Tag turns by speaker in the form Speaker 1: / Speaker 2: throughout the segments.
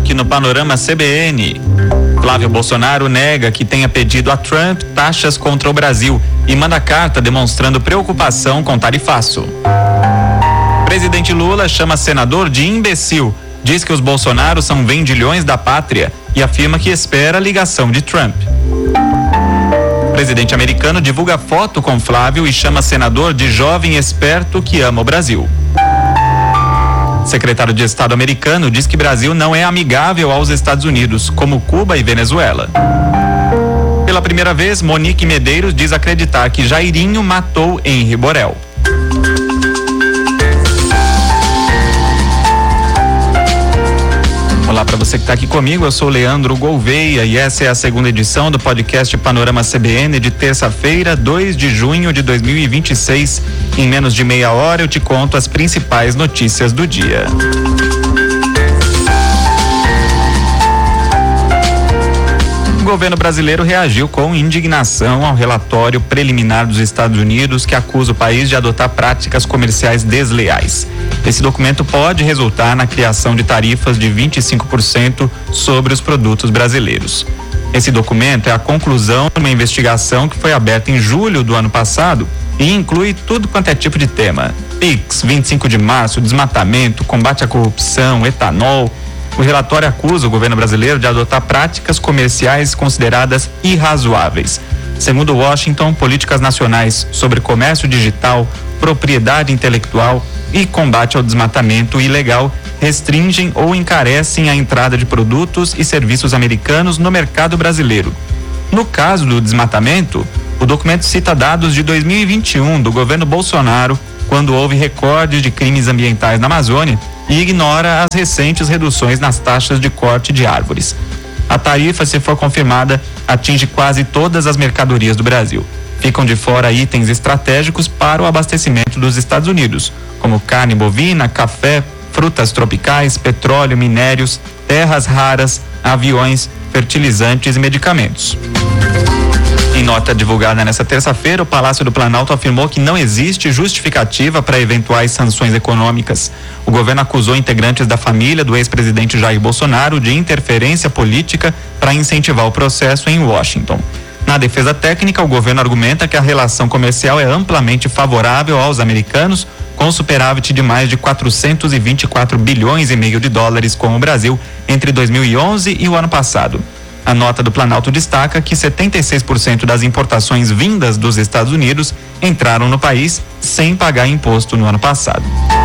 Speaker 1: aqui no Panorama CBN. Flávio Bolsonaro nega que tenha pedido a Trump taxas contra o Brasil e manda carta demonstrando preocupação com tarifaço. Presidente Lula chama senador de imbecil, diz que os Bolsonaros são vendilhões da pátria e afirma que espera a ligação de Trump. Presidente americano divulga foto com Flávio e chama senador de jovem esperto que ama o Brasil. Secretário de Estado americano diz que Brasil não é amigável aos Estados Unidos, como Cuba e Venezuela. Pela primeira vez, Monique Medeiros diz acreditar que Jairinho matou Henri Borel. Olá para você que está aqui comigo, eu sou Leandro Gouveia e essa é a segunda edição do podcast Panorama CBN de terça-feira, 2 de junho de 2026. Em menos de meia hora eu te conto as principais notícias do dia. O governo brasileiro reagiu com indignação ao relatório preliminar dos Estados Unidos que acusa o país de adotar práticas comerciais desleais. Esse documento pode resultar na criação de tarifas de 25% sobre os produtos brasileiros. Esse documento é a conclusão de uma investigação que foi aberta em julho do ano passado e inclui tudo quanto é tipo de tema: PIX, 25 de março, desmatamento, combate à corrupção, etanol. O relatório acusa o governo brasileiro de adotar práticas comerciais consideradas irrazoáveis. Segundo Washington, políticas nacionais sobre comércio digital, propriedade intelectual e combate ao desmatamento ilegal restringem ou encarecem a entrada de produtos e serviços americanos no mercado brasileiro. No caso do desmatamento, o documento cita dados de 2021 do governo Bolsonaro, quando houve recorde de crimes ambientais na Amazônia, e ignora as recentes reduções nas taxas de corte de árvores. A tarifa, se for confirmada, atinge quase todas as mercadorias do Brasil. Ficam de fora itens estratégicos para o abastecimento dos Estados Unidos, como carne bovina, café, frutas tropicais, petróleo, minérios, terras raras, aviões, fertilizantes e medicamentos. Em nota divulgada nesta terça-feira, o Palácio do Planalto afirmou que não existe justificativa para eventuais sanções econômicas. O governo acusou integrantes da família do ex-presidente Jair Bolsonaro de interferência política para incentivar o processo em Washington. Na defesa técnica, o governo argumenta que a relação comercial é amplamente favorável aos americanos, com superávit de mais de 424 bilhões e meio de dólares com o Brasil entre 2011 e o ano passado. A nota do Planalto destaca que 76% das importações vindas dos Estados Unidos entraram no país sem pagar imposto no ano passado.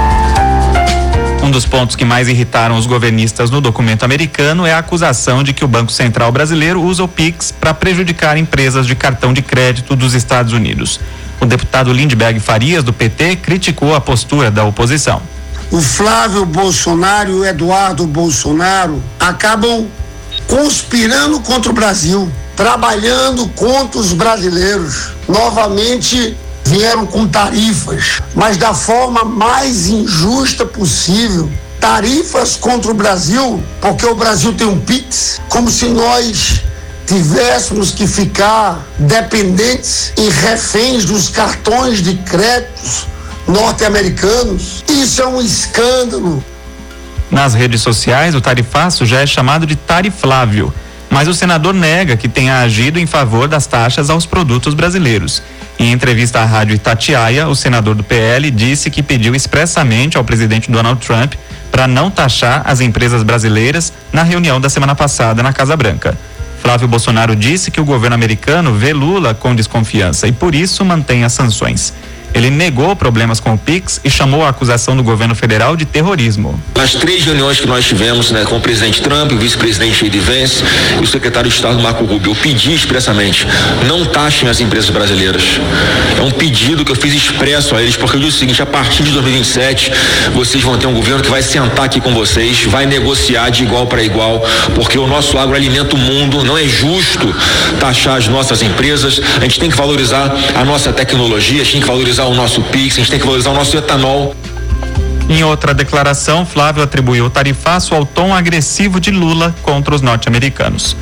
Speaker 1: Um dos pontos que mais irritaram os governistas no documento americano é a acusação de que o Banco Central brasileiro usa o PIX para prejudicar empresas de cartão de crédito dos Estados Unidos. O deputado Lindbergh Farias, do PT, criticou a postura da oposição.
Speaker 2: O Flávio Bolsonaro e o Eduardo Bolsonaro acabam conspirando contra o Brasil, trabalhando contra os brasileiros. Novamente vieram com tarifas, mas da forma mais injusta possível. Tarifas contra o Brasil, porque o Brasil tem um PIX, como se nós tivéssemos que ficar dependentes e reféns dos cartões de créditos norte-americanos. Isso é um escândalo.
Speaker 1: Nas redes sociais, o tarifaço já é chamado de tariflávio, mas o senador nega que tenha agido em favor das taxas aos produtos brasileiros. Em entrevista à rádio Itatiaia, o senador do PL disse que pediu expressamente ao presidente Donald Trump para não taxar as empresas brasileiras na reunião da semana passada na Casa Branca. Flávio Bolsonaro disse que o governo americano vê Lula com desconfiança e por isso mantém as sanções. Ele negou problemas com o PIX e chamou a acusação do governo federal de terrorismo.
Speaker 3: Nas 3 reuniões que nós tivemos, com o presidente Trump, o vice-presidente J.D. Vance e o secretário de Estado Marco Rubio, eu pedi expressamente: não taxem as empresas brasileiras. É um pedido que eu fiz expresso a eles, porque eu disse o seguinte: a partir de 2027 vocês vão ter um governo que vai sentar aqui com vocês, vai negociar de igual para igual, porque o nosso agro alimenta o mundo. Não é justo taxar as nossas empresas. A gente tem que valorizar a nossa tecnologia, a gente tem que valorizar o nosso PIX, a gente tem que valorizar o nosso etanol.
Speaker 1: Em outra declaração, Flávio atribuiu o tarifaço ao tom agressivo de Lula contra os norte-americanos.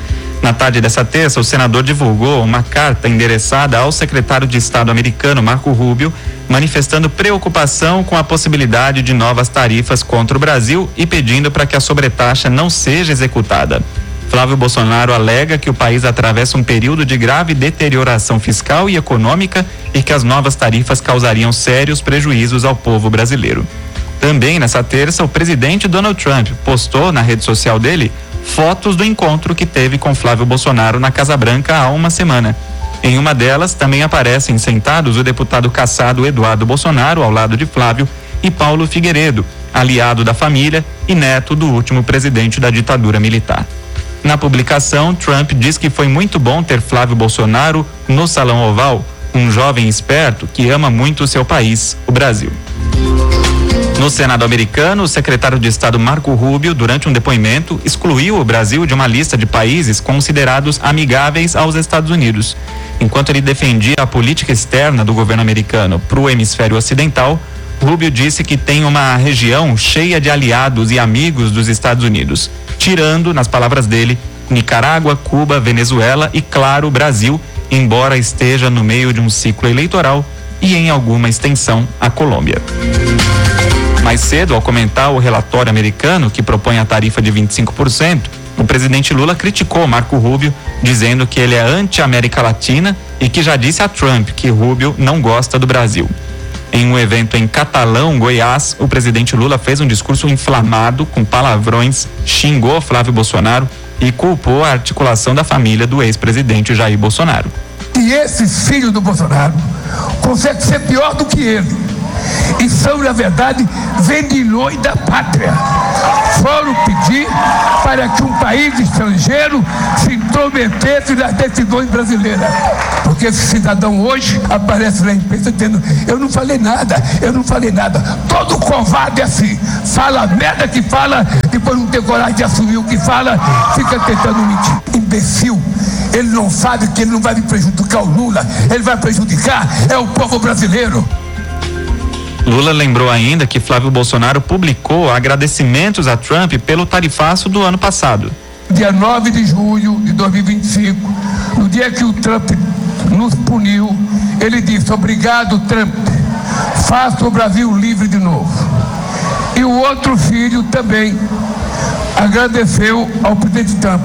Speaker 1: Na tarde dessa terça, o senador divulgou uma carta endereçada ao secretário de Estado americano, Marco Rubio, manifestando preocupação com a possibilidade de novas tarifas contra o Brasil e pedindo para que a sobretaxa não seja executada. Flávio Bolsonaro alega que o país atravessa um período de grave deterioração fiscal e econômica e que as novas tarifas causariam sérios prejuízos ao povo brasileiro. Também nessa terça, o presidente Donald Trump postou na rede social dele fotos do encontro que teve com Flávio Bolsonaro na Casa Branca há uma semana. Em uma delas, também aparecem sentados o deputado cassado Eduardo Bolsonaro, ao lado de Flávio, e Paulo Figueiredo, aliado da família e neto do último presidente da ditadura militar. Na publicação, Trump diz que foi muito bom ter Flávio Bolsonaro no Salão Oval, um jovem esperto que ama muito o seu país, o Brasil. No Senado americano, o secretário de Estado Marco Rubio, durante um depoimento, excluiu o Brasil de uma lista de países considerados amigáveis aos Estados Unidos. Enquanto ele defendia a política externa do governo americano para o hemisfério ocidental, Rubio disse que tem uma região cheia de aliados e amigos dos Estados Unidos, tirando, nas palavras dele, Nicarágua, Cuba, Venezuela e, claro, o Brasil, embora esteja no meio de um ciclo eleitoral, e em alguma extensão a Colômbia. Mais cedo, ao comentar o relatório americano que propõe a tarifa de 25%, o presidente Lula criticou Marco Rubio, dizendo que ele é anti-América Latina e que já disse a Trump que Rubio não gosta do Brasil. Em um evento em Catalão, Goiás, o presidente Lula fez um discurso inflamado, com palavrões, xingou Flávio Bolsonaro e culpou a articulação da família do ex-presidente Jair Bolsonaro.
Speaker 4: E esses filhos do Bolsonaro conseguem ser pior do que ele. E são, na verdade, vendilhões da pátria. Foram pedir para que um país estrangeiro se intrometesse nas decisões brasileiras. Porque esse cidadão hoje aparece na imprensa dizendo: eu não falei nada. Todo covarde é assim. Fala a merda que fala, depois não tem coragem de assumir o que fala, fica tentando mentir. Imbecil. Ele não sabe que ele não vai prejudicar o Lula, ele vai prejudicar o povo brasileiro.
Speaker 1: Lula lembrou ainda que Flávio Bolsonaro publicou agradecimentos a Trump pelo tarifaço do ano passado.
Speaker 4: Dia 9 de julho de 2025, no dia que o Trump nos puniu, ele disse: obrigado, Trump, faça o Brasil livre de novo. E o outro filho também agradeceu ao presidente Trump.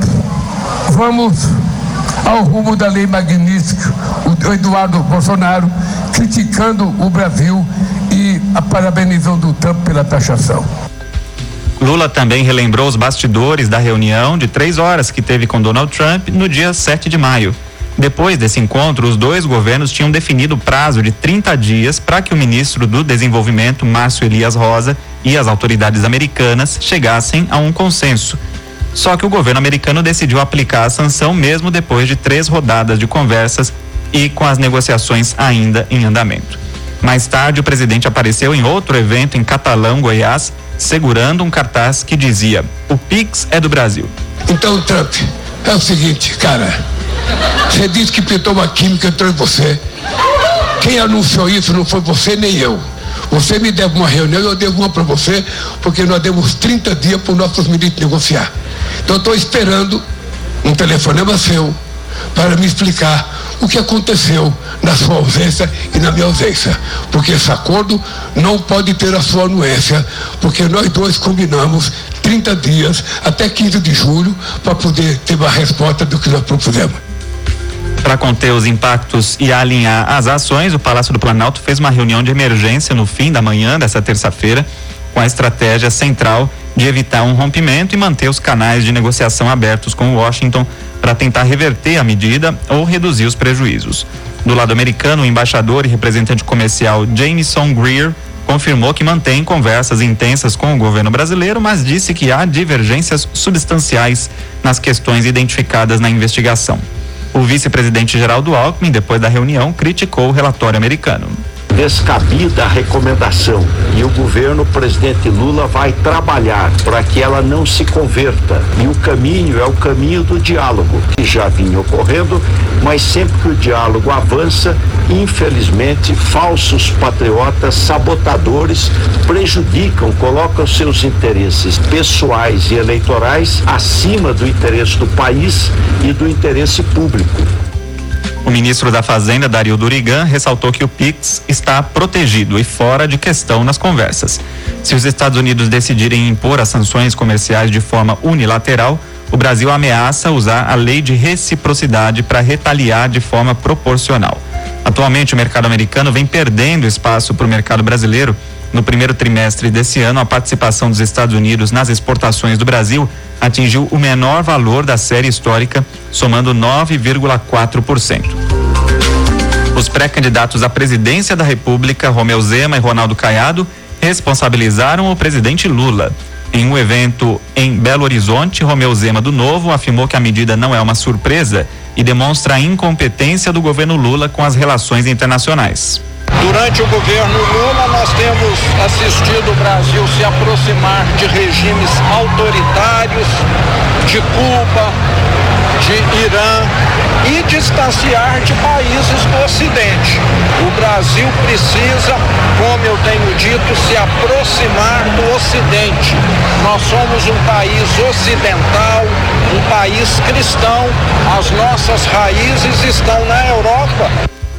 Speaker 4: Vamos ao rumo da lei Magnífica, o Eduardo Bolsonaro criticando o Brasil e parabenizando o Trump pela taxação.
Speaker 1: Lula também relembrou os bastidores da reunião de 3 horas que teve com Donald Trump no dia 7 de maio. Depois desse encontro, os dois governos tinham definido o prazo de 30 dias para que o ministro do Desenvolvimento, Márcio Elias Rosa, e as autoridades americanas chegassem a um consenso. Só que o governo americano decidiu aplicar a sanção mesmo depois de 3 rodadas de conversas e com as negociações ainda em andamento. Mais tarde, o presidente apareceu em outro evento em Catalão, Goiás, segurando um cartaz que dizia: o Pix é do Brasil.
Speaker 4: Então, Trump, é o seguinte, cara, você disse que pintou uma química entre você. Quem anunciou isso não foi você nem eu. Você me deve uma reunião, eu devo uma para você, porque nós demos 30 dias para os nossos ministros negociar. Então, estou esperando um telefonema seu para me explicar o que aconteceu na sua ausência e na minha ausência, porque esse acordo não pode ter a sua anuência, porque nós dois combinamos 30 dias até 15 de julho para poder ter uma resposta do que nós propusemos.
Speaker 1: Para conter os impactos e alinhar as ações, o Palácio do Planalto fez uma reunião de emergência no fim da manhã dessa terça-feira, com a estratégia central de evitar um rompimento e manter os canais de negociação abertos com Washington para tentar reverter a medida ou reduzir os prejuízos. Do lado americano, o embaixador e representante comercial Jameson Greer confirmou que mantém conversas intensas com o governo brasileiro, mas disse que há divergências substanciais nas questões identificadas na investigação. O vice-presidente Geraldo Alckmin, depois da reunião, criticou o relatório americano.
Speaker 5: descabida a recomendação e o governo, o presidente Lula, vai trabalhar para que ela não se converta. E o caminho é o caminho do diálogo, que já vinha ocorrendo, mas sempre que o diálogo avança, infelizmente, falsos patriotas, sabotadores, prejudicam, colocam seus interesses pessoais e eleitorais acima do interesse do país e do interesse público.
Speaker 1: O ministro da Fazenda, Dario Durigan, ressaltou que o PIX está protegido e fora de questão nas conversas. Se os Estados Unidos decidirem impor as sanções comerciais de forma unilateral, o Brasil ameaça usar a lei de reciprocidade para retaliar de forma proporcional. Atualmente, o mercado americano vem perdendo espaço para o mercado brasileiro. No primeiro trimestre desse ano, a participação dos Estados Unidos nas exportações do Brasil atingiu o menor valor da série histórica, somando 9,4%. Os pré-candidatos à presidência da República, Romeu Zema e Ronaldo Caiado, responsabilizaram o presidente Lula. Em um evento em Belo Horizonte, Romeu Zema, do Novo, afirmou que a medida não é uma surpresa e demonstra a incompetência do governo Lula com as relações internacionais.
Speaker 6: Durante o governo Lula, nós temos assistido o Brasil se aproximar de regimes autoritários, de Cuba, de Irã e distanciar de países do Ocidente. O Brasil precisa, como eu tenho dito, se aproximar do Ocidente. Nós somos um país ocidental, um país cristão. As nossas raízes estão na Europa.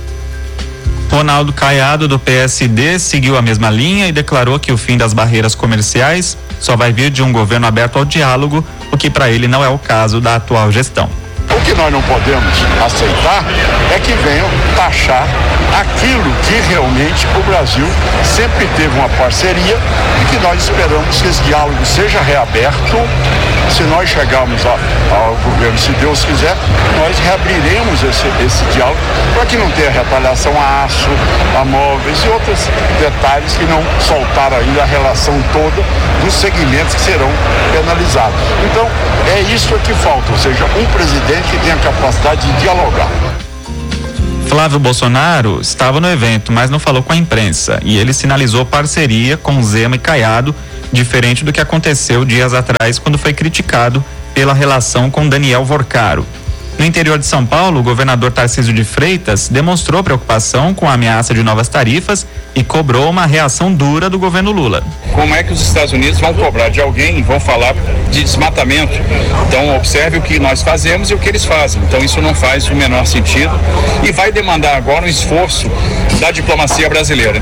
Speaker 1: Ronaldo Caiado, do PSD, seguiu a mesma linha e declarou que o fim das barreiras comerciais só vai vir de um governo aberto ao diálogo, o que para ele não é o caso da atual gestão.
Speaker 7: O que nós não podemos aceitar é que venham taxar aquilo que realmente o Brasil sempre teve uma parceria e que nós esperamos que esse diálogo seja reaberto. Se nós chegarmos ao governo, se Deus quiser, nós reabriremos esse diálogo para que não tenha retaliação a aço, a móveis e outros detalhes que não soltaram ainda a relação toda dos segmentos que serão penalizados. Então, é isso que falta, ou seja, um presidente que tenha capacidade de dialogar.
Speaker 1: Flávio Bolsonaro estava no evento, mas não falou com a imprensa, e ele sinalizou parceria com Zema e Caiado, diferente do que aconteceu dias atrás quando foi criticado pela relação com Daniel Vorcaro. No interior de São Paulo, o governador Tarcísio de Freitas demonstrou preocupação com a ameaça de novas tarifas e cobrou uma reação dura do governo Lula.
Speaker 8: Como é que os Estados Unidos vão cobrar de alguém, vão falar de desmatamento? Então, observe o que nós fazemos e o que eles fazem. Então, isso não faz o menor sentido e vai demandar agora um esforço da diplomacia brasileira.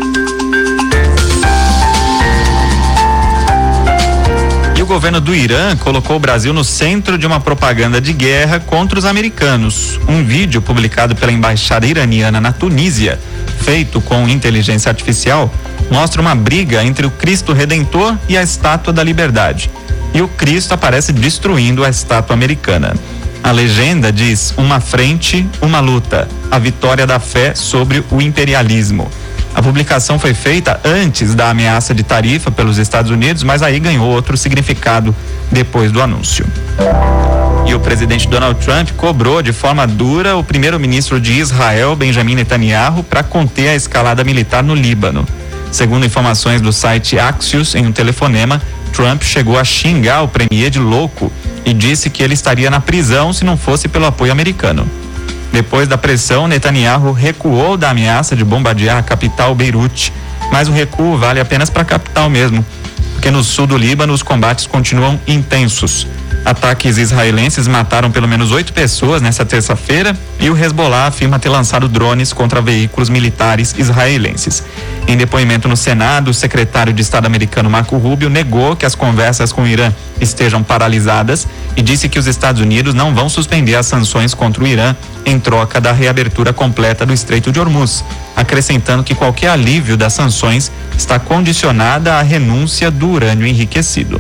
Speaker 1: O governo do Irã colocou o Brasil no centro de uma propaganda de guerra contra os americanos. Um vídeo publicado pela embaixada iraniana na Tunísia, feito com inteligência artificial, mostra uma briga entre o Cristo Redentor e a Estátua da Liberdade. E o Cristo aparece destruindo a estátua americana. A legenda diz: uma frente, uma luta, a vitória da fé sobre o imperialismo. A publicação foi feita antes da ameaça de tarifa pelos Estados Unidos, mas aí ganhou outro significado depois do anúncio. E o presidente Donald Trump cobrou de forma dura o primeiro-ministro de Israel, Benjamin Netanyahu, para conter a escalada militar no Líbano. Segundo informações do site Axios, em um telefonema, Trump chegou a xingar o premier de louco e disse que ele estaria na prisão se não fosse pelo apoio americano. Depois da pressão, Netanyahu recuou da ameaça de bombardear a capital Beirute, mas o recuo vale apenas para a capital mesmo, porque no sul do Líbano os combates continuam intensos. Ataques israelenses mataram pelo menos 8 pessoas nesta terça-feira e o Hezbollah afirma ter lançado drones contra veículos militares israelenses. Em depoimento no Senado, o secretário de Estado americano Marco Rubio negou que as conversas com o Irã estejam paralisadas e disse que os Estados Unidos não vão suspender as sanções contra o Irã em troca da reabertura completa do Estreito de Hormuz, acrescentando que qualquer alívio das sanções está condicionada à renúncia do urânio enriquecido.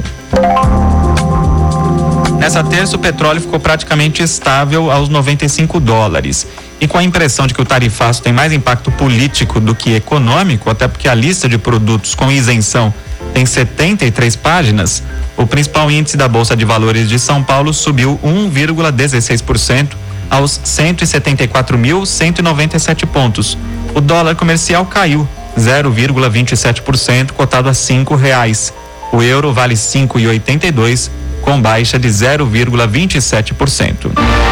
Speaker 1: Nessa terça, o petróleo ficou praticamente estável aos $95. E com a impressão de que o tarifaço tem mais impacto político do que econômico, até porque a lista de produtos com isenção tem 73 páginas, o principal índice da Bolsa de Valores de São Paulo subiu 1,16% aos 174.197 pontos. O dólar comercial caiu 0,27%, cotado a R$5. O euro vale 5,82, com baixa de 0,27%.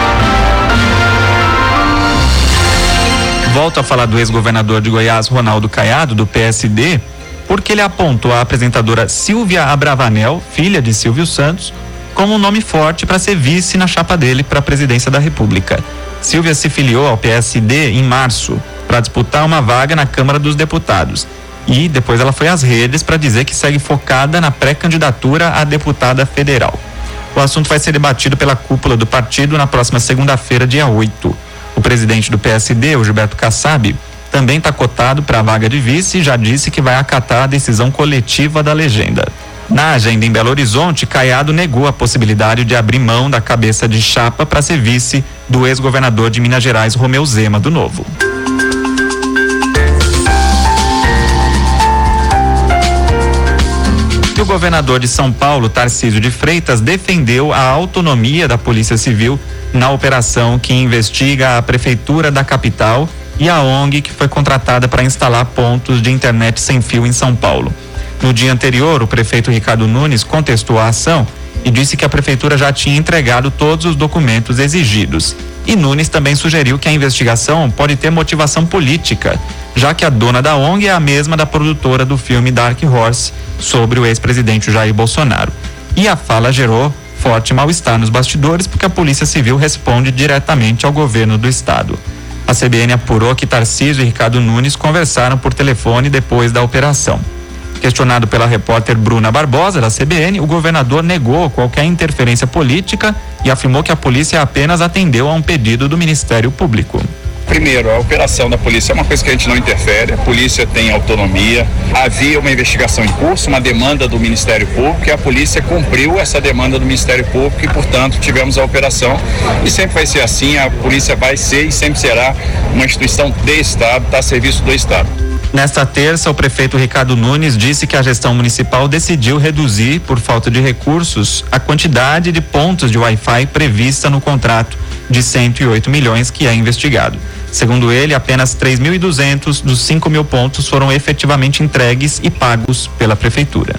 Speaker 1: Volto a falar do ex-governador de Goiás, Ronaldo Caiado, do PSD, porque ele apontou a apresentadora Silvia Abravanel, filha de Silvio Santos, como um nome forte para ser vice na chapa dele para a presidência da República. Silvia se filiou ao PSD em março para disputar uma vaga na Câmara dos Deputados. E depois ela foi às redes para dizer que segue focada na pré-candidatura a deputada federal. O assunto vai ser debatido pela cúpula do partido na próxima segunda-feira, dia 8. O presidente do PSD, o Gilberto Kassab, também está cotado para a vaga de vice e já disse que vai acatar a decisão coletiva da legenda. Na agenda em Belo Horizonte, Caiado negou a possibilidade de abrir mão da cabeça de chapa para ser vice do ex-governador de Minas Gerais, Romeu Zema, do Novo. O governador de São Paulo, Tarcísio de Freitas, defendeu a autonomia da Polícia Civil na operação que investiga a Prefeitura da capital e a ONG que foi contratada para instalar pontos de internet sem fio em São Paulo. No dia anterior, o prefeito Ricardo Nunes contestou a ação e disse que a prefeitura já tinha entregado todos os documentos exigidos. E Nunes também sugeriu que a investigação pode ter motivação política, já que a dona da ONG é a mesma da produtora do filme Dark Horse, sobre o ex-presidente Jair Bolsonaro. E a fala gerou forte mal-estar nos bastidores, porque a Polícia Civil responde diretamente ao governo do estado. A CBN apurou que Tarcísio e Ricardo Nunes conversaram por telefone depois da operação. Questionado pela repórter Bruna Barbosa, da CBN, o governador negou qualquer interferência política e afirmou que a polícia apenas atendeu a um pedido do Ministério Público.
Speaker 8: Primeiro, a operação da polícia é uma coisa que a gente não interfere, a polícia tem autonomia, havia uma investigação em curso, uma demanda do Ministério Público e a polícia cumpriu essa demanda do Ministério Público e, portanto, tivemos a operação e sempre vai ser assim, a polícia vai ser e sempre será uma instituição de Estado, está a serviço do Estado.
Speaker 1: Nesta terça, o prefeito Ricardo Nunes disse que a gestão municipal decidiu reduzir, por falta de recursos, a quantidade de pontos de Wi-Fi prevista no contrato de 108 milhões que é investigado. Segundo ele, apenas 3.200 dos 5.000 pontos foram efetivamente entregues e pagos pela prefeitura.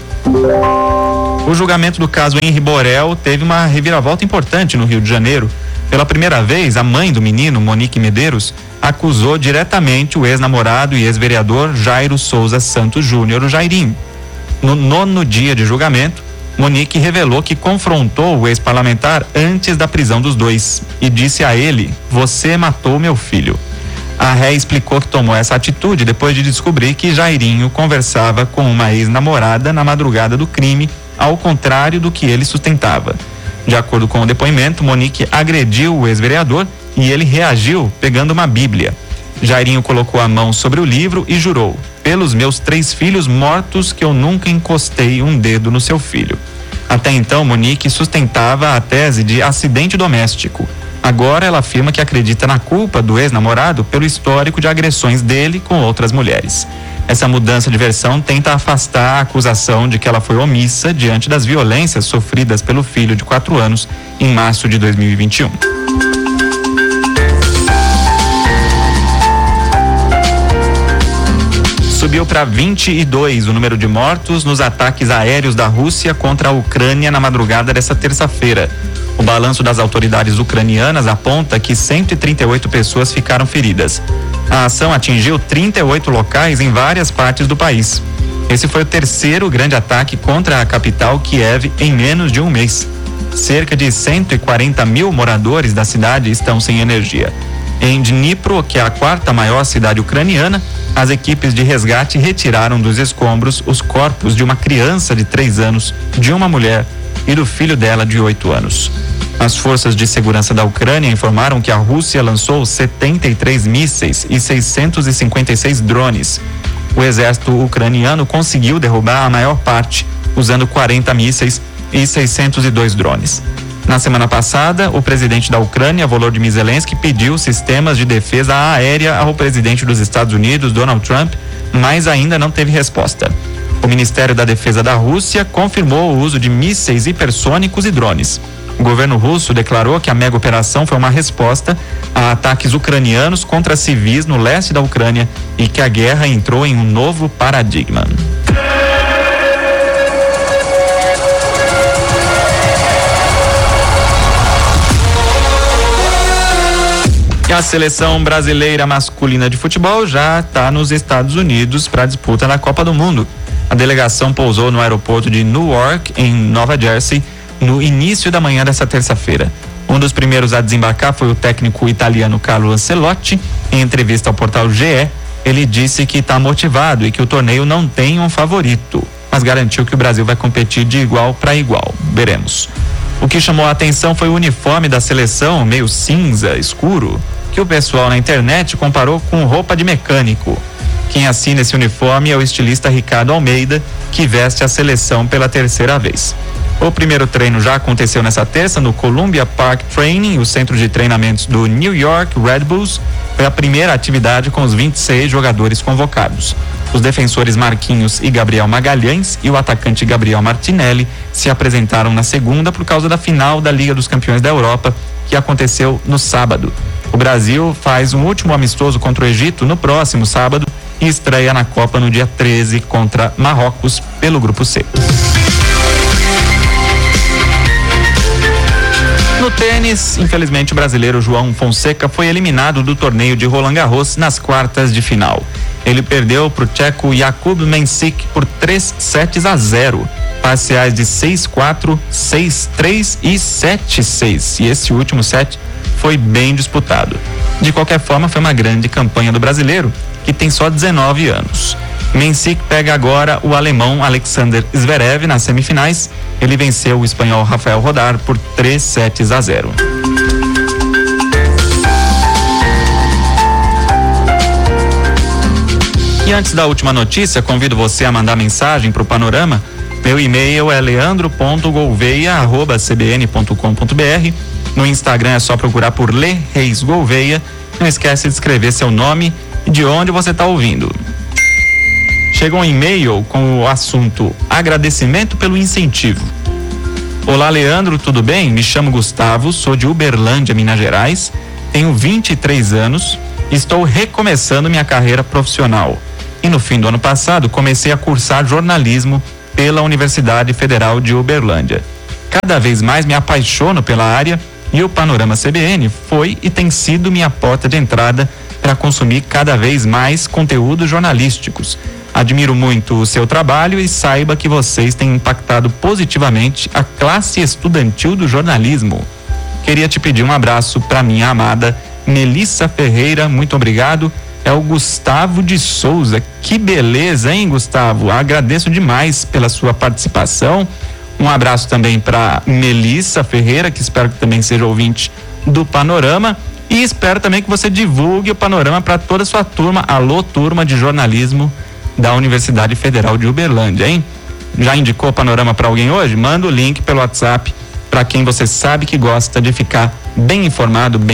Speaker 1: O julgamento do caso Henri Borel teve uma reviravolta importante no Rio de Janeiro. Pela primeira vez, a mãe do menino, Monique Medeiros, acusou diretamente o ex-namorado e ex-vereador Jairo Souza Santos Júnior, o Jairinho. No 9º dia de julgamento, Monique revelou que confrontou o ex-parlamentar antes da prisão dos dois e disse a ele: "Você matou meu filho". A ré explicou que tomou essa atitude depois de descobrir que Jairinho conversava com uma ex-namorada na madrugada do crime, ao contrário do que ele sustentava. De acordo com o depoimento, Monique agrediu o ex-vereador e ele reagiu pegando uma Bíblia. Jairinho colocou a mão sobre o livro e jurou: "Pelos meus 3 filhos mortos que eu nunca encostei um dedo no seu filho". Até então, Monique sustentava a tese de acidente doméstico. Agora ela afirma que acredita na culpa do ex-namorado pelo histórico de agressões dele com outras mulheres. Essa mudança de versão tenta afastar a acusação de que ela foi omissa diante das violências sofridas pelo filho de 4 anos em março de 2021. Subiu para 22 o número de mortos nos ataques aéreos da Rússia contra a Ucrânia na madrugada dessa terça-feira. O balanço das autoridades ucranianas aponta que 138 pessoas ficaram feridas. A ação atingiu 38 locais em várias partes do país. Esse foi o terceiro grande ataque contra a capital, Kiev, em menos de um mês. Cerca de 140 mil moradores da cidade estão sem energia. Em Dnipro, que é a 4ª maior cidade ucraniana, as equipes de resgate retiraram dos escombros os corpos de uma criança de 3 anos, de uma mulher e do filho dela de 8 anos. As forças de segurança da Ucrânia informaram que a Rússia lançou 73 mísseis e 656 drones. O exército ucraniano conseguiu derrubar a maior parte, usando 40 mísseis e 602 drones. Na semana passada, o presidente da Ucrânia, Volodymyr Zelensky, pediu sistemas de defesa aérea ao presidente dos Estados Unidos, Donald Trump, mas ainda não teve resposta. O Ministério da Defesa da Rússia confirmou o uso de mísseis hipersônicos e drones. O governo russo declarou que a mega operação foi uma resposta a ataques ucranianos contra civis no leste da Ucrânia e que a guerra entrou em um novo paradigma. E a seleção brasileira masculina de futebol já está nos Estados Unidos para a disputa da Copa do Mundo. A delegação pousou no aeroporto de Newark, em Nova Jersey, no início da manhã dessa terça-feira. Um dos primeiros a desembarcar foi o técnico italiano Carlo Ancelotti. Em entrevista ao portal GE, ele disse que está motivado e que o torneio não tem um favorito, mas garantiu que o Brasil vai competir de igual para igual. Veremos. O que chamou a atenção foi o uniforme da seleção, meio cinza, escuro, que o pessoal na internet comparou com roupa de mecânico. Quem assina esse uniforme é o estilista Ricardo Almeida, que veste a seleção pela terceira vez. O primeiro treino já aconteceu nessa terça no Columbia Park Training, o centro de treinamentos do New York Red Bulls. Foi a primeira atividade com os 26 jogadores convocados. Os defensores Marquinhos e Gabriel Magalhães e o atacante Gabriel Martinelli se apresentaram na segunda por causa da final da Liga dos Campeões da Europa, que aconteceu no sábado. O Brasil faz um último amistoso contra o Egito no próximo sábado e estreia na Copa no dia 13 contra Marrocos pelo Grupo C. No tênis, infelizmente, o brasileiro João Fonseca foi eliminado do torneio de Roland Garros nas quartas de final. Ele perdeu para o tcheco Jakub Mensik por 3-0, parciais de 6-4, 6-3 e 7-6. E esse último set foi bem disputado. De qualquer forma, foi uma grande campanha do brasileiro, que tem só 19 anos. Mensik pega agora o alemão Alexander Zverev nas semifinais. Ele venceu o espanhol Rafael Rodar por 3-0. E antes da última notícia, convido você a mandar mensagem para o Panorama. Meu e-mail é leandro.gouveia@cbn.com.br. No Instagram é só procurar por Lê Reis Gouveia. Não esquece de escrever seu nome e de onde você está ouvindo. Chegou um e-mail com o assunto agradecimento pelo incentivo. Olá, Leandro, tudo bem? Me chamo Gustavo, sou de Uberlândia, Minas Gerais, tenho 23 anos e estou recomeçando minha carreira profissional. E no fim do ano passado comecei a cursar jornalismo pela Universidade Federal de Uberlândia. Cada vez mais me apaixono pela área e o Panorama CBN foi e tem sido minha porta de entrada para consumir cada vez mais conteúdos jornalísticos. Admiro muito o seu trabalho e saiba que vocês têm impactado positivamente a classe estudantil do jornalismo. Queria te pedir um abraço para minha amada Melissa Ferreira, muito obrigado. É o Gustavo de Souza. Que beleza, hein, Gustavo? Agradeço demais pela sua participação. Um abraço também para Melissa Ferreira, que espero que também seja ouvinte do Panorama. E espero também que você divulgue o Panorama para toda a sua turma. Alô, turma de jornalismo da Universidade Federal de Uberlândia, hein? Já indicou o Panorama para alguém hoje? Manda o link pelo WhatsApp para quem você sabe que gosta de ficar bem informado, bem